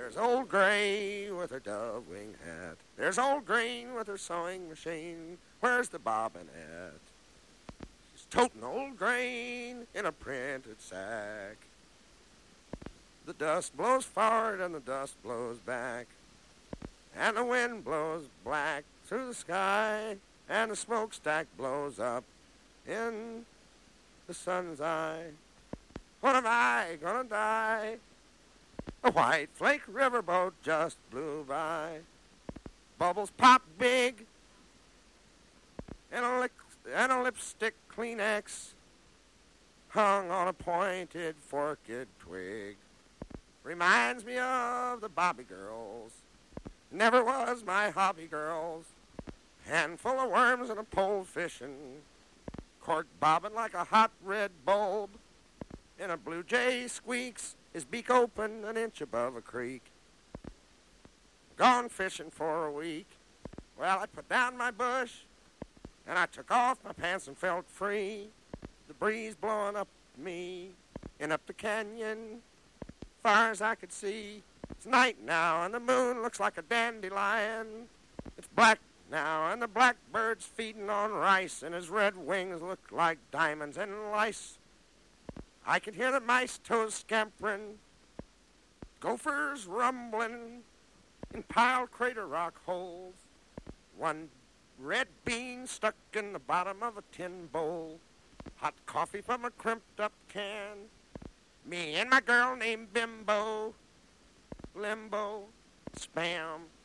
There's old Gray with her dove-wing hat. There's old Green with her sewing machine. Where's the bobbin at? She's toting old Grain in a printed sack. The dust blows forward and the dust blows back. And the wind blows black through the sky. And the smokestack blows up in the sun's eye. When am I gonna die? A white flake riverboat just blew by. Bubbles pop big. And a lipstick Kleenex hung on a pointed forked twig. Reminds me of the Bobby girls. Never was my hobby, girls. Handful of worms and a pole fishing. Cork bobbing like a hot red bulb. And a blue jay squeaks, his beak open an inch above a creek. Gone fishing for a week. Well, I put down my bush, and I took off my pants and felt free. The breeze blowing up me, and up the canyon, far as I could see. It's night now, and the moon looks like a dandelion. It's black now, and the blackbird's feeding on rice, and his red wings look like diamonds and lice. I can hear the mice toes scampering, gophers rumbling in piled crater rock holes. One red bean stuck in the bottom of a tin bowl. Hot coffee from a crimped up can. Me and my girl named Bimbo. Limbo, spam,